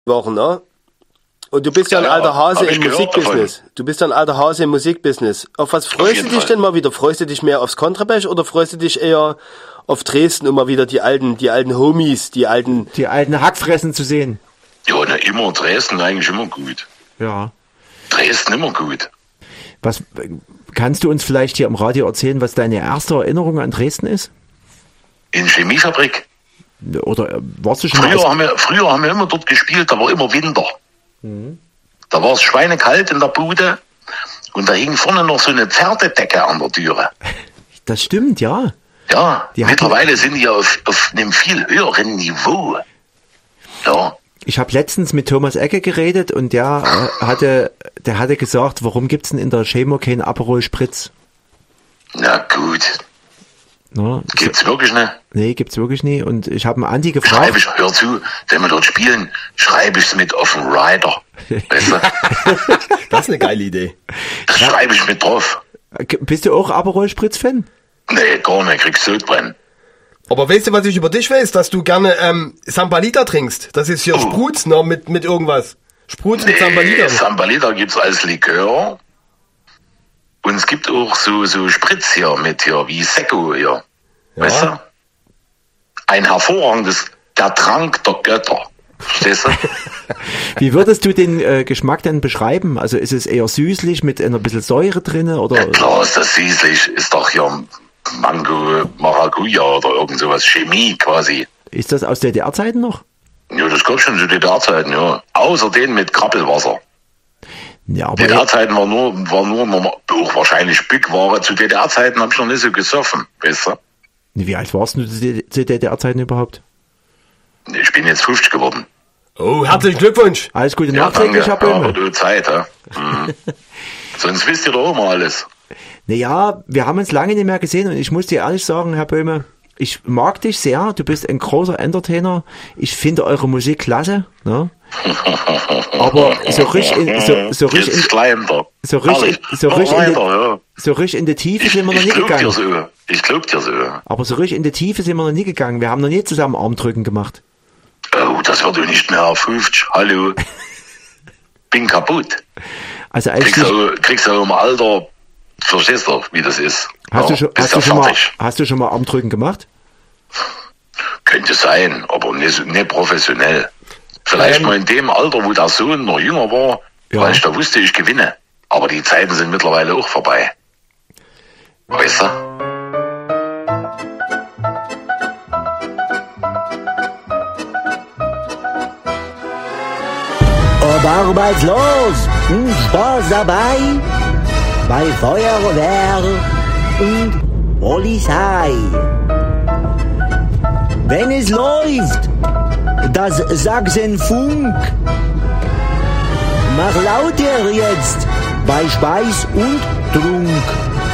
Wochen, ne? Und du bist ja ein alter Hase im Musikbusiness. Du bist ja ein alter Hase im Musikbusiness. Auf was freust du dich denn mal wieder? Freust du dich mehr aufs Kontrabass oder freust du dich eher auf Dresden, um mal wieder die alten Homies, die alten Hackfressen zu sehen? Ja, na, immer Dresden eigentlich immer gut. Ja. Dresden immer gut. Was kannst du uns vielleicht hier im Radio erzählen, was deine erste Erinnerung an Dresden ist? In Chemiefabrik. Oder warst du schon Früher haben wir immer dort gespielt, da war immer Winter. Mhm. Da war es schweinekalt in der Bude und da hing vorne noch so eine Pferdedecke an der Türe. Das stimmt, ja. Ja, mittlerweile sind die auf einem viel höheren Niveau. Ja. Ich habe letztens mit Thomas Ecke geredet und der hatte gesagt, warum gibt's denn in der Chemo keinen Aperol Spritz? Na gut. Na, gibt's wirklich nicht? Nee, gibt's wirklich nie. Und ich habe einen Andi gefragt. Hör zu, wenn wir dort spielen, schreibe ich's mit auf den Rider. Weißt du? Das ist eine geile Idee. Das schreibe ich mit drauf. Bist du auch Aperol Spritz-Fan? Nee, gar nicht, kriegst Sodbrennen. Aber weißt du, was ich über dich weiß? Dass du gerne Sambalita trinkst. Das ist hier Sprutz, ne? Mit irgendwas. Sprutz mit Sambalita. Sambalita gibt's als Likör. Und es gibt auch so Spritz hier mit hier, wie Sekko hier. Ja. Weißt du? Ein hervorragendes, der Trank der Götter. Verstehst du? Wie würdest du den Geschmack denn beschreiben? Also ist es eher süßlich mit einer bisschen Säure drin? Oder? Ja, klar ist das süßlich. Ist doch hier Mango, Maracuja oder irgend sowas. Chemie quasi. Ist das aus DDR-Zeiten noch? Ja, das kommt schon zu DDR-Zeiten, ja. Außer den mit Krabbelwasser. Ja, aber DDR-Zeiten war nur auch wahrscheinlich Bückware. Zu DDR-Zeiten habe ich noch nicht so gesoffen, weißt du? Wie alt warst du zu DDR-Zeiten überhaupt? Ich bin jetzt 50 geworden. Oh, herzlichen Glückwunsch. Alles Gute nachträglich, Herr Böhme. Ja, du Zeit, ja. Mhm. Sonst wisst ihr doch auch mal alles. Naja, wir haben uns lange nicht mehr gesehen und ich muss dir ehrlich sagen, Herr Böhme, ich mag dich sehr, du bist ein großer Entertainer, ich finde eure Musik klasse, ne? Aber so richtig in die Tiefe sind wir noch nie gegangen. Ich glaub dir so. Aber so richtig in die Tiefe sind wir noch nie gegangen. Wir haben noch nie zusammen Armdrücken gemacht. Oh, das wird nicht mehr auf 50. Hallo. Bin kaputt. Also kriegst du im Alter, verstehst du, wie das ist. Hast du schon mal Armdrücken gemacht? Könnte sein, aber nicht professionell. Vielleicht mal in dem Alter, wo der Sohn noch jünger war, weil ich da wusste, ich gewinne. Aber die Zeiten sind mittlerweile auch vorbei. Weißt du? Ob arbeitslos und Spaß dabei, bei Feuerwehr und Polizei. Wenn es läuft, das Sachsenfunk, mach lauter jetzt bei Speis und Trunk.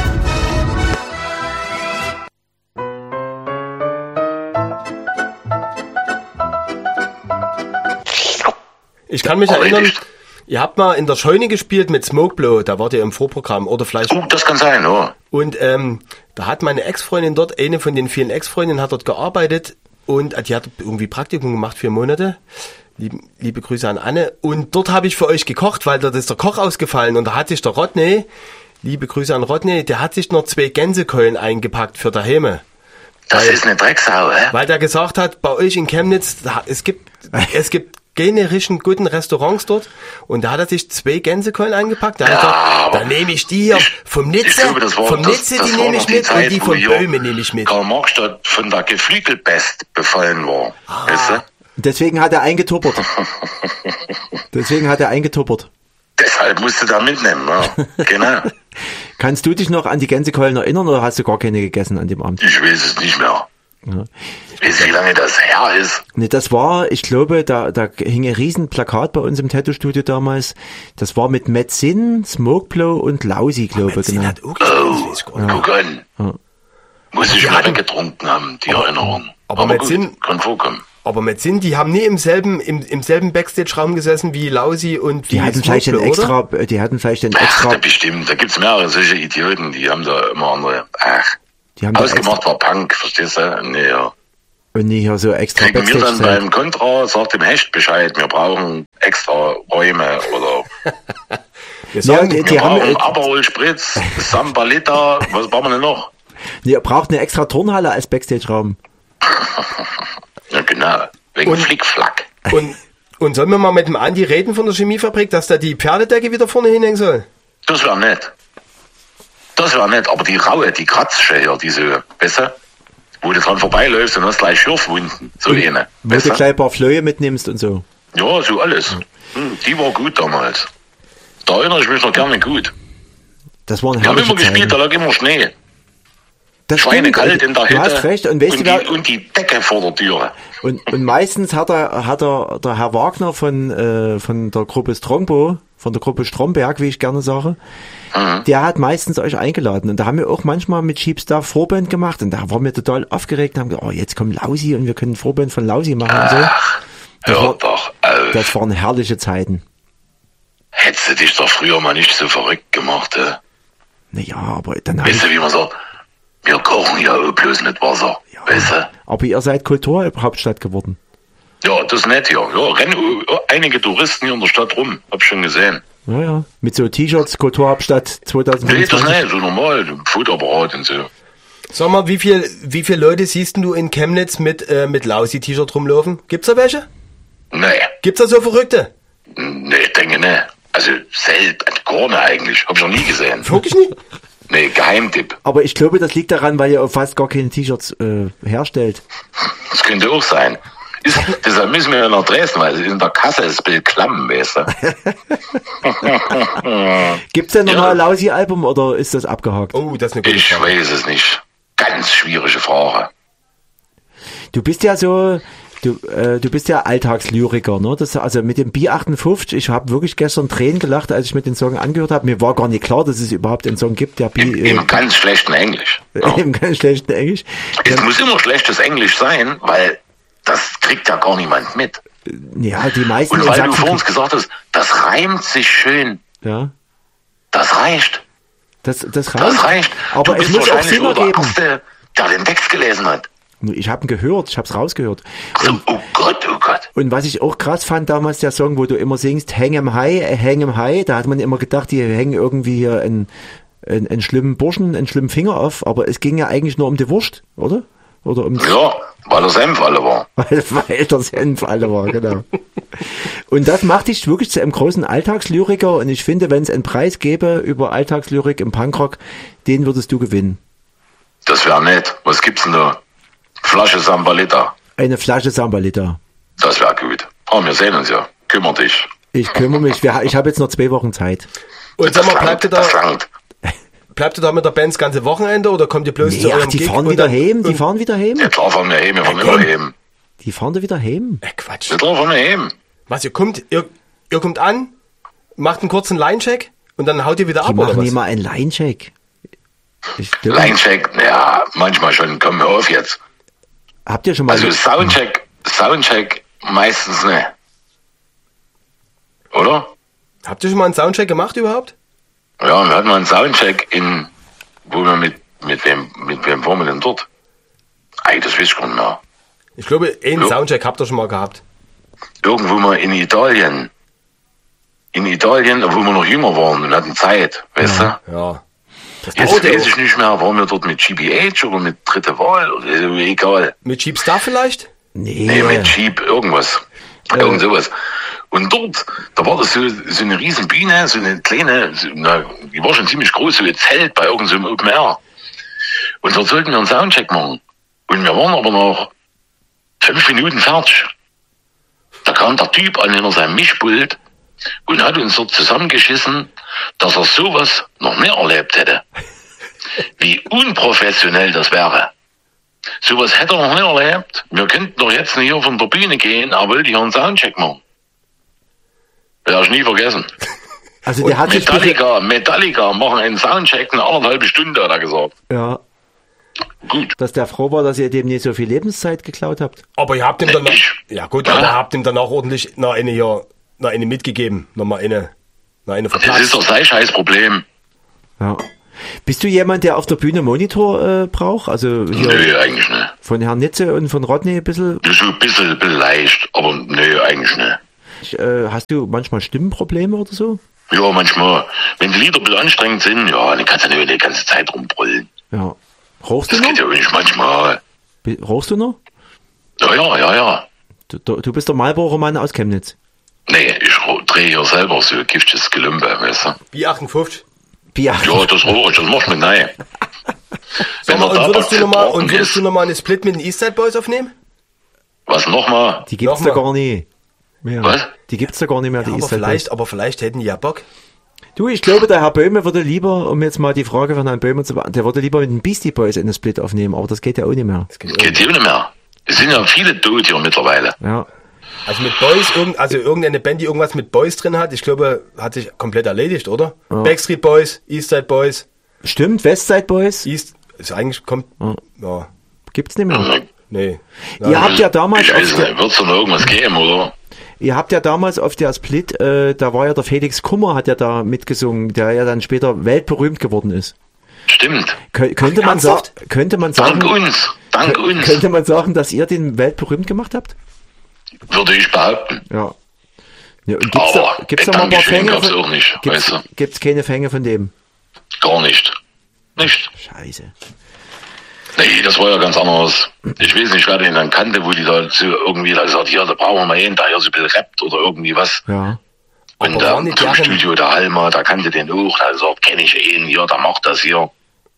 Ich kann mich erinnern, ihr habt mal in der Scheune gespielt mit Smokeblow, da wart ihr im Vorprogramm, oder vielleicht... Oh, das kann sein, ja. Und da hat meine Ex-Freundin dort, eine von den vielen Ex-Freundinnen, hat dort gearbeitet und die hat irgendwie Praktikum gemacht, 4 Monate. Liebe Grüße an Anne. Und dort habe ich für euch gekocht, weil dort ist der Koch ausgefallen und da hat sich der Rodney, liebe Grüße an Rodney, der hat sich noch 2 Gänsekeulen eingepackt für daheim. Das ist eine Drecksau, hä? Weil der gesagt hat, bei euch in Chemnitz, es gibt generischen guten Restaurants dort und da hat er sich 2 Gänsekeulen eingepackt. Da hat er gesagt, dann nehme ich die hier vom Nitze, die nehme ich mit Zeit, und die von Böhme nehme ich mit. Karl Marxstadt von der Geflügelpest befallen war. Weißt du? Deswegen hat er eingetuppert. Deshalb musst du da mitnehmen, ja. Genau. Kannst du dich noch an die Gänsekeulen erinnern oder hast du gar keine gegessen an dem Abend? Ich weiß es nicht mehr. Ja. Weißt du, wie lange das her ist? Nee, das war, ich glaube, da hing ein riesen Plakat bei uns im Tattoo-Studio damals. Das war mit Metzin, Smokeblow und Lausi, glaube ich. Genau. Hat guck an. Ja. Muss ich mal getrunken haben, die Erinnerung. Aber Metzin, gut, kann vorkommen. Aber Metzin, die haben nie im selben Backstage-Raum gesessen wie Lausi und wie die hatten vielleicht ein extra. Bestimmt, da gibt's mehrere solche Idioten, die haben da immer andere. Die haben ausgemacht war Punk, verstehst du? Nee, ja. Und nicht hier so extra Kriegen wir dann Backstage-Zeit. beim Kontra, sagt dem Hecht Bescheid, wir brauchen extra Räume oder Wir Ja, sagen, die wir haben, brauchen Aperol Spritz, Sambalita, was brauchen wir denn noch? ihr braucht eine extra Turnhalle als Backstage-Raum. Ja, genau, wegen Und- Flickflack. und sollen wir mal mit dem Andi reden von der Chemiefabrik, dass da die Pferdedecke wieder vorne hinhängen soll? Das wäre nett. Das wäre nett, aber die raue, die kratzsche hier, diese, weißt du, wo du dran vorbeiläufst und hast gleich Schürfwunden, so eine. Wo Weißt du du? gleich ein paar Flöhe mitnimmst und so. Ja, so alles. Die war gut damals. Da erinnere ich mich noch gerne gut. Das waren Wir haben herrliche immer gespielt, da Zeiten. lag immer Schnee. Das Schweinekalt stimmt. in der Hütte. Du hast recht. Und weißt du, wer, und die Decke vor der Türe. und meistens hat der Herr Wagner von der Gruppe Strombo, von der Gruppe Stromberg, wie ich gerne sage, der hat meistens euch eingeladen. Und da haben wir auch manchmal mit Sheepstar Vorband gemacht. Und da waren wir total aufgeregt und haben gesagt, oh, jetzt kommt Lausi und wir können Vorband von Lausi machen und so. Hör doch auf. Das waren herrliche Zeiten. Hättest du dich doch früher mal nicht so verrückt gemacht, Naja, aber dann habe Weißt du, wie man sagt, wir kochen ja auch bloß mit Wasser. Weißt du? aber ihr seid Kulturhauptstadt geworden. Ja, das ist nett hier. Ja, rennen einige Touristen hier in der Stadt rum. Hab schon gesehen. Ja. Mit so T-Shirts, Kulturhauptstadt Nee, das 2025. nicht, so normal, Fotoapparat und so. Sag mal, wie viele Leute siehst denn du in Chemnitz mit Lausi-T-Shirt rumlaufen? Gibt's da welche? Nee, Gibt's da so Verrückte? ich denke nicht. Also selten, gar nicht eigentlich. Hab ich noch nie gesehen. Wirklich nicht? Nee, Geheimtipp. Aber ich glaube, das liegt daran, weil ihr auch fast gar keine T-Shirts herstellt. Das könnte auch sein. Deshalb müssen wir ja nach Dresden, weil in der Kasse ist das Bild klamm, weißt du. Gibt's denn noch Ja. mal ein Lausi-Album oder ist das abgehakt? Oh, das ist eine gute Ich Frage. weiß es nicht. Ganz schwierige Frage. Du bist ja so, du bist ja Alltagslyriker, ne? Das, also mit dem B58, ich habe wirklich gestern Tränen gelacht, als ich mir den Song angehört habe. Mir war gar nicht klar, dass es überhaupt einen Song gibt, der Im ganz schlechten Englisch. Ja. im ganz schlechten Englisch. Es muss immer schlechtes Englisch sein, weil das kriegt ja gar niemand mit. Ja, die meisten Und in weil du Sachsen- vor uns gesagt hast, das reimt sich schön. ja, Das reicht. das Das reicht. reicht. Aber du es bist muss auch wahrscheinlich Sinn nur der ergeben. Erste, der den Text gelesen hat. Ich habe ihn gehört, ich habe es rausgehört. Also, oh Gott, oh Gott. Und was ich auch krass fand damals, der Song, wo du immer singst, Hang 'em High, da hat man immer gedacht, die hängen irgendwie hier einen schlimmen Burschen, einen schlimmen Finger auf, aber es ging ja eigentlich nur um die Wurst, oder? Oder um Ja, weil der Senf alle war. weil der Senf alle war, genau. Und das macht dich wirklich zu einem großen Alltagslyriker und ich finde, wenn es einen Preis gäbe über Alltagslyrik im Punkrock, den würdest du gewinnen. Das wäre nett. Was gibt's denn da? Flasche Sambalita. Eine Flasche Sambalita. Das wäre gut. Oh, wir sehen uns ja. Kümmer dich. Ich kümmere mich, ich habe jetzt noch 2 Wochen Zeit. Und sag mal, bleibt ihr das da mit der Band das ganze Wochenende oder kommt ihr bloß zu Nee, ach, eurem die Gig fahren und wieder dann- heim, die und- fahren wieder heim. Ja, klar fahren wir heim, wir fahren immer heim. Die fahren da wieder heim. Quatsch. Ja, klar fahren wir heim. Was, ihr kommt an, macht einen kurzen Line-Check und dann haut ihr wieder Die ab, oder machen was? immer einen Line-Check. Ich glaub, Linecheck, ja, manchmal schon. Komm, hör auf jetzt. habt ihr schon mal... Also Soundcheck meistens nicht. Oder? Habt ihr schon mal einen Soundcheck gemacht überhaupt? Ja, wir hatten mal einen Soundcheck wo wir mit wem waren wir denn dort? Ey, das weiß ich gar nicht mehr. Ich glaube, einen Ja. Soundcheck habt ihr schon mal gehabt. Irgendwo mal in Italien, wo wir noch jünger waren und hatten Zeit, weißt du? Ja. Das Jetzt dauert ja weiß auch. ich nicht mehr, waren wir dort mit GBH oder mit Dritte Wahl, oder egal. Mit Cheap Star vielleicht? Nee, mit Jeep, irgendwas. Irgend sowas. Und dort, da war das so eine riesen Bühne, so eine kleine, die war schon ziemlich groß, so ein Zelt bei irgendeinem so einem Open Air. Und dort sollten wir einen Soundcheck machen. Und wir waren aber noch 5 Minuten fertig. Da kam der Typ an hinter seinem Mischpult und hat uns dort zusammengeschissen, dass er sowas noch nie erlebt hätte. Wie unprofessionell das wäre. Sowas hätte er noch nie erlebt. Wir könnten doch jetzt nicht hier von der Bühne gehen, er wollte hier einen Soundcheck machen. Werde ich nie vergessen. Also der hat sich... Metallica machen einen Soundcheck eine 1,5 Stunde, hat er gesagt. Ja, Gut. dass der froh war, dass ihr dem nicht so viel Lebenszeit geklaut habt. Aber ihr habt ihm dann Ich- ja gut, aber ihr habt ihm dann auch ordentlich noch eine mitgegeben. Nochmal eine Das ist verpasst. doch sein Scheißproblem. Ja. Bist du jemand, der auf der Bühne Monitor braucht? Also hier Nö, eigentlich nicht. von Herrn Nitze und von Rodney ein bisschen? So ein bisschen leicht, aber nö, eigentlich nicht. Hast du manchmal Stimmenprobleme oder so? Ja, manchmal. Wenn die Lieder ein bisschen anstrengend sind, ja, dann kannst du nicht die ganze Zeit rumbrüllen. Ja. Rauchst du Das geht noch? ja nicht manchmal. Rauchst du noch? Ja. Du bist der Marlboro-Mann aus Chemnitz. Nee, ich drehe hier selber so giftiges Gelümpe, weißt du? B58. Bier. Ja, das roh ich, das mach ich mit nein. Sag mal, und würdest du noch nochmal eine Split mit den Eastside Boys aufnehmen? was nochmal? Die gibt's da Nochmal. gar nie mehr. Was? Die gibt's da gar nicht mehr, die Eastside Boys. Aber vielleicht hätten die ja Bock. Du, ich glaube, der Herr Böhme würde lieber, um jetzt mal die Frage von Herrn Böhme zu beantworten, der würde lieber mit den Beastie Boys eine Split aufnehmen, aber das geht ja auch nicht mehr. Das geht Geht hier nicht mehr. Es sind ja viele tot hier mittlerweile. Ja. Also mit Boys, irgendeine Band, die irgendwas mit Boys drin hat, ich glaube, hat sich komplett erledigt, oder? Ja. Backstreet Boys, Eastside Boys, Stimmt, Westside Boys ist eigentlich kommt, ja, gibt's nicht mehr. nee. Ihr habt ja damals Ich auf weiß der, nicht, wird's da noch irgendwas geben, oder? ihr habt ja damals auf der Split, da war ja der Felix Kummer, hat ja da mitgesungen, der ja dann später weltberühmt geworden ist. Stimmt. Könnte man ernsthaft? Dank uns. Könnte man sagen, dass ihr den weltberühmt gemacht habt? Würde ich behaupten. Ja. Ja, und Aber gibt's da mal ein paar Dankeschön Fänge? gab's auch nicht, weißt du? Gibt's keine Fänge von dem? Gar nicht. Nicht. Scheiße. Nee, das war ja ganz anders. Ich weiß nicht, wer den dann kannte, wo die da so irgendwie da gesagt, ja, da brauchen wir mal einen, der hier so ein bisschen rappt oder irgendwie was. Ja. Und Aber war nicht zum Jahre- Studio der Halmer, da kannte den auch, da sagt, kenne ich ihn, ja, der macht das hier.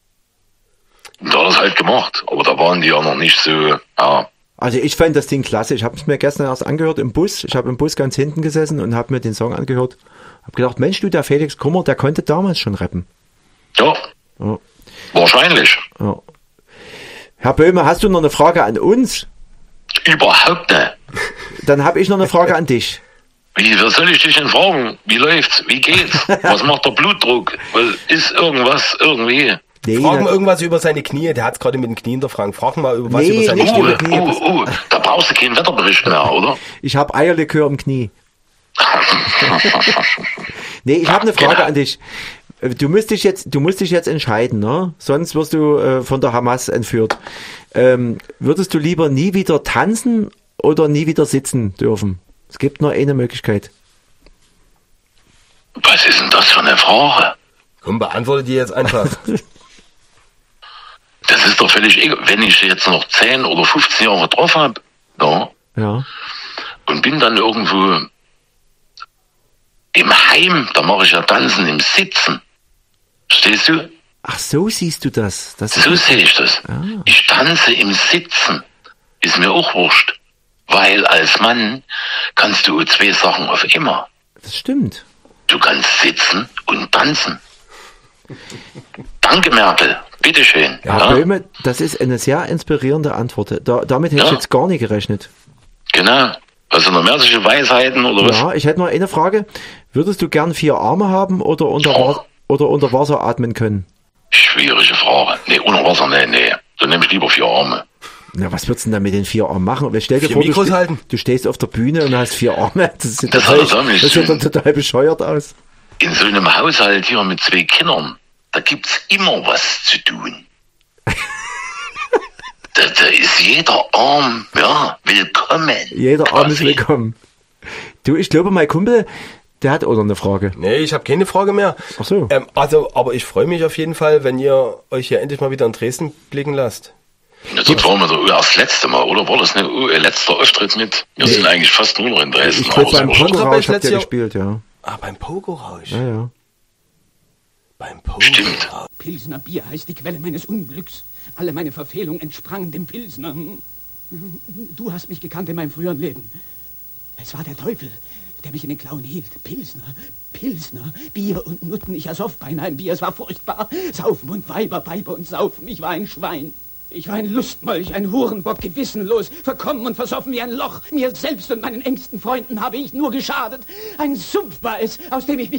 Und da hat er es halt gemacht. Aber da waren die ja noch nicht so, ja. Also ich fand das Ding klasse. Ich habe es mir gestern erst angehört im Bus. Ich habe im Bus ganz hinten gesessen und habe mir den Song angehört. Habe gedacht, Mensch, du, der Felix Kummer, der konnte damals schon rappen. Ja, Ja. wahrscheinlich. Ja. Herr Böhme, hast du noch eine Frage an uns? Überhaupt nicht. Dann habe ich noch eine Frage an dich. Was soll ich dich denn fragen? Wie läuft's? Wie geht's? Was macht der Blutdruck? Ist irgendwas irgendwie? Nee, Frag mal irgendwas über seine Knie, der hat's gerade mit den Knien hinterfragt. Frag mal über was Nee, über seine nicht Knie. über Knie. Da brauchst du keinen Wetterbericht mehr, oder? ich habe Eierlikör im Knie. Nee, ich habe eine Frage Genau. an dich. Du musst dich jetzt entscheiden, ne? Sonst wirst du von der Hamas entführt. Würdest du lieber nie wieder tanzen oder nie wieder sitzen dürfen? Es gibt nur eine Möglichkeit. Was ist denn das für eine Frage? Komm, beantworte die jetzt einfach. Das ist doch völlig egal. Wenn ich jetzt noch 10 oder 15 Jahre drauf habe, ja, Ja. und bin dann irgendwo im Heim, da mache ich ja Tanzen im Sitzen. Verstehst du? Ach, so siehst du das. Das So ist, sehe ich das. Ich tanze im Sitzen. Ist mir auch wurscht. Weil als Mann kannst du 2 Sachen auf immer. das stimmt. Du kannst sitzen und tanzen. Danke, Merkel. Bitteschön. Herr Böhme, das ist eine sehr inspirierende Antwort. Damit hätte ich Ja. jetzt gar nicht gerechnet. Genau. Hast du noch mehr solche Weisheiten oder was? Ja, ich hätte noch eine Frage. Würdest du gern 4 Arme haben oder unter Wasser atmen können? Schwierige Frage. Nee, unter Wasser, nee. Dann nehme ich lieber 4 Arme. Na, was würdest du denn da mit den 4 Armen machen? Stell dir 4 vor, Mikros halten. du stehst auf der Bühne und hast 4 Arme. Das sieht Das total, hat er nicht. das sieht dann total bescheuert aus. In so einem Haushalt hier mit 2 Kindern, da gibt's immer was zu tun. da ist jeder Arm, ja, willkommen. Jeder Arm ist Quasi. willkommen. Du, ich glaube, mein Kumpel, der hat auch noch eine Frage. Nee, ich habe keine Frage mehr. Ach so. Aber ich freue mich auf jeden Fall, wenn ihr euch hier endlich mal wieder in Dresden blicken lasst. Ja, das waren wir doch erst das letzte Mal, oder? War das nicht letzter Auftritt mit? Wir sind eigentlich fast nur noch in Dresden. Ich glaube, beim aber so- Pokerrausch habt ihr letztes Jahr- gespielt, ja. Ah, beim Pogo-Rausch. Ja, ja. Beim Pogo. Stimmt. Pilsner Bier heißt die Quelle meines Unglücks. Alle meine Verfehlungen entsprangen dem Pilsner. Du hast mich gekannt in meinem früheren Leben. Es war der Teufel, der mich in den Klauen hielt. Pilsner, Bier und Nutten. Ich ersoff beinahe ein Bier, es war furchtbar. Saufen und Weiber und Saufen. Ich war ein Schwein. Ich war ein Lustmolch, ein Hurenbock, gewissenlos, verkommen und versoffen wie ein Loch. Mir selbst und meinen engsten Freunden habe ich nur geschadet. Ein Sumpf war es, aus dem ich mich